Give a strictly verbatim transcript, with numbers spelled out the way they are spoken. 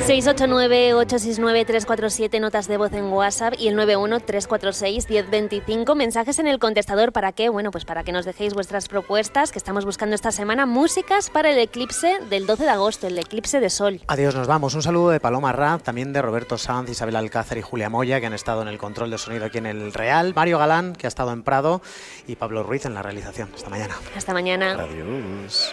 seis ocho nueve, ocho seis nueve, tres cuatro siete, notas de voz en WhatsApp y el nueve uno, tres cuatro seis, uno cero dos cinco, mensajes en el contestador. ¿Para qué? Bueno, pues para que nos dejéis vuestras propuestas, que estamos buscando esta semana músicas para el eclipse del doce de agosto, el eclipse de sol. Adiós, nos vamos. Un saludo de Paloma Rap, también de Roberto Sanz, Isabel Alcázar y Julia Moya, que han estado en el control de sonido aquí en el Real, Mario Galán, que ha estado en Prado, y Pablo Ruiz en la realización. Hasta mañana. Hasta mañana. Adiós.